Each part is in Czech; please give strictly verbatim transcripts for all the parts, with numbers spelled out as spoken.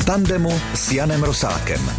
tandemu s Janem Rosákem.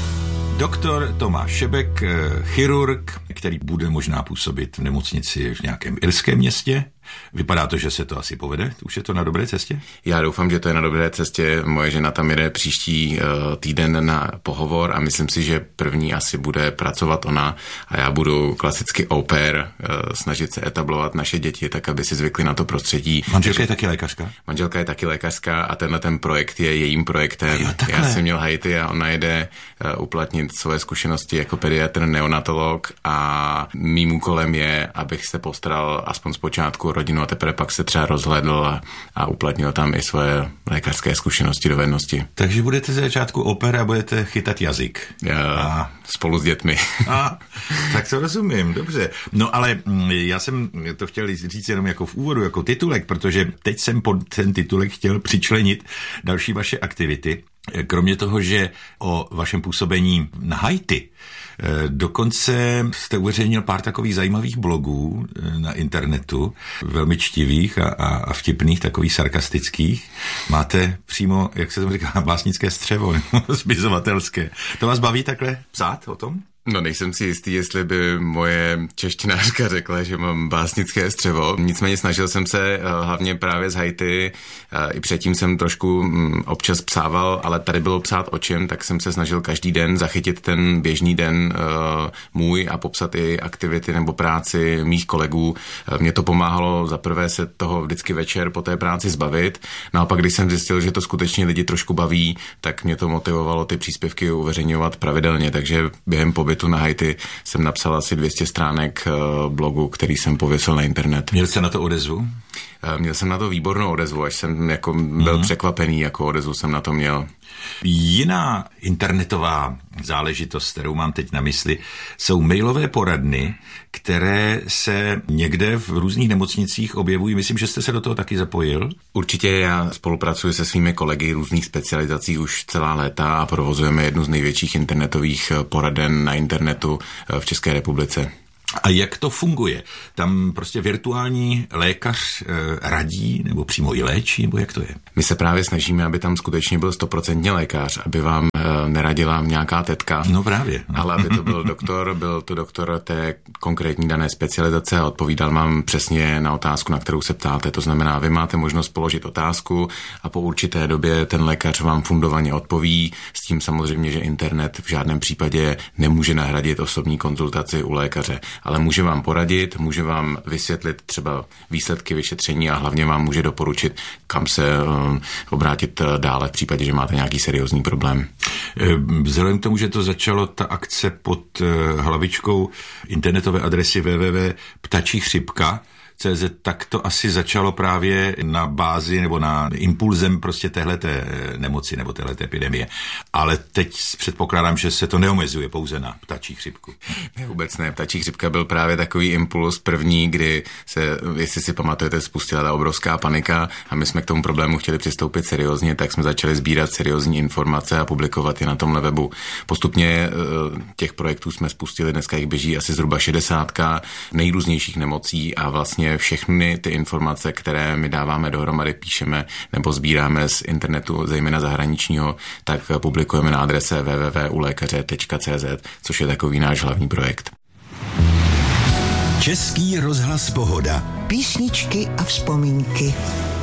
Doktor Tomáš Šebek, chirurg, který bude možná působit v nemocnici v nějakém irském městě. Vypadá to, že se to asi povede? Už je to na dobré cestě? Já doufám, že to je na dobré cestě. Moje žena tam jede příští uh, týden na pohovor a myslím si, že první asi bude pracovat ona a já budu klasicky au pair, uh, snažit se etablovat naše děti, tak aby si zvykli na to prostředí. Manželka je taky lékařka? Manželka je taky lékařka a tenhle ten projekt je jejím projektem. Jo, já jsem měl Haiti a ona jede uh, uplatnit svoje zkušenosti jako pediatr, neonatolog a mým úkolem je, abych se postaral aspoň zpočátku rodinu a teprve pak se třeba rozhlédl a, a uplatnil tam i svoje lékařské zkušenosti, dovednosti. Takže budete ze začátku opera a budete chytat jazyk. Já, a spolu s dětmi. A, tak to rozumím, dobře. No ale já jsem to chtěl říct jenom jako v úvodu, jako titulek, protože teď jsem pod ten titulek chtěl přičlenit další vaše aktivity. Kromě toho, že o vašem působení na Haiti, dokonce jste uveřejnil pár takových zajímavých blogů na internetu, velmi čtivých a, a, a vtipných, takových sarkastických. Máte přímo, jak se tomu říká, básnické střevo, nebo spisovatelské. To vás baví takhle psát o tom? No nejsem si jistý, jestli by moje češtinářka řekla, že mám básnické střevo. Nicméně snažil jsem se hlavně právě z Haiti. I předtím jsem trošku občas psával, ale tady bylo psát o čem, tak jsem se snažil každý den zachytit ten běžný den můj a popsat i aktivity nebo práci mých kolegů. Mně to pomáhalo za prvé se toho vždycky večer po té práci zbavit. Naopak, když jsem zjistil, že to skutečně lidi trošku baví, tak mě to motivovalo ty příspěvky uveřejňovat pravidelně, takže během pobytu tu na Haiti jsem napsal asi dvě stě stránek blogu, který jsem pověsil na internet. Měl jste na to odezvu? Měl jsem na to výbornou odezvu, až jsem jako byl mm. překvapený, jako odezvu jsem na to měl. Jiná internetová záležitost, kterou mám teď na mysli, jsou mailové poradny, které se někde v různých nemocnicích objevují. Myslím, že jste se do toho taky zapojil. Určitě, já spolupracuji se svými kolegy různých specializací už celá léta a provozujeme jednu z největších internetových poraden na internetu v České republice. A jak to funguje? Tam prostě virtuální lékař e, radí, nebo přímo i léčí, nebo jak to je? My se právě snažíme, aby tam skutečně byl stoprocentně lékař, aby vám e, neradila nějaká tetka. No právě. Ale aby to byl doktor, byl to doktor té konkrétní dané specializace a odpovídal vám přesně na otázku, na kterou se ptáte. To znamená, vy máte možnost položit otázku a po určité době ten lékař vám fundovaně odpoví. S tím samozřejmě, že internet v žádném případě nemůže nahradit osobní konzultaci u lékaře. Ale může vám poradit, může vám vysvětlit třeba výsledky vyšetření a hlavně vám může doporučit, kam se obrátit dále v případě, že máte nějaký seriózní problém. Vzhledem k tomu, že to začalo ta akce pod hlavičkou internetové adresy w w w tečka ptačí chřipka tečka cé zet, tak to asi začalo právě na bázi nebo na impulzem prostě téhleté nemoci nebo téhleté epidemie. Ale teď předpokládám, že se to neomezuje pouze na ptačí chřipku. Ne, vůbec ne. Ptačí chřipka byl právě takový impuls první, kdy se, jestli si pamatujete, spustila ta obrovská panika a my jsme k tomu problému chtěli přistoupit seriózně, tak jsme začali sbírat seriózní informace a publikovat je na tomhle webu. Postupně těch projektů jsme spustili, dneska jich běží asi zhruba šedesátka nejrůznějších nemocí a vlastně všechny ty informace, které my dáváme dohromady, píšeme nebo sbíráme z internetu, zejména zahraničního, tak publikujeme na adrese w w w tečka u lékaře tečka cé zet, což je takový náš hlavní projekt. Český rozhlas Pohoda. Písničky a vzpomínky.